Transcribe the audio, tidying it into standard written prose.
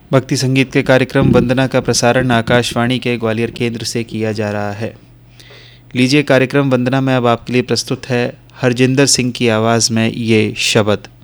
भक्ति संगीत के कार्यक्रम वंदना का प्रसारण आकाशवाणी के ग्वालियर केंद्र से किया जा रहा है। लीजिए कार्यक्रम वंदना में अब आपके लिए प्रस्तुत है हरजिंदर सिंह की आवाज़ में ये शब्द।